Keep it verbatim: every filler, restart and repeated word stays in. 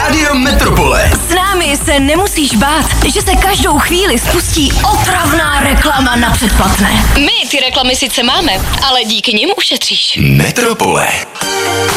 Rádio Metropole. S námi se nemusíš bát, že se každou chvíli spustí otravná reklama na předplatné. My ty reklamy sice máme, ale díky nim ušetříš. Metropole.